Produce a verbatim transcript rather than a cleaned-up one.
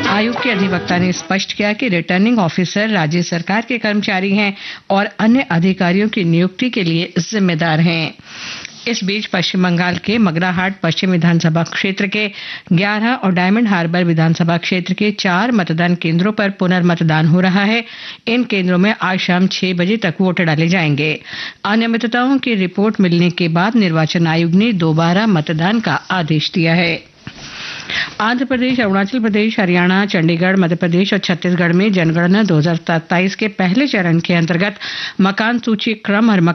आयोग के अधिवक्ता ने स्पष्ट किया कि रिटर्निंग ऑफिसर राज्य सरकार के कर्मचारी हैं और अन्य अधिकारियों की नियुक्ति के लिए जिम्मेदार हैं। इस बीच पश्चिम बंगाल के मगराहाट पश्चिम विधानसभा क्षेत्र के ग्यारह और डायमंड हार्बर विधानसभा क्षेत्र के चार मतदान केंद्रों पर पुनर्मतदान हो रहा है। इन केंद्रों में आज शाम छह बजे तक वोट डाले जाएंगे। अनियमितताओं की रिपोर्ट मिलने के बाद निर्वाचन आयोग ने दोबारा मतदान का आदेश दिया है। आंध्र प्रदेश, अरुणाचल प्रदेश, हरियाणा, चंडीगढ़, मध्य प्रदेश और छत्तीसगढ़ में जनगणना दो हज़ार सत्ताईस के पहले चरण के अंतर्गत मकान सूची क्रम और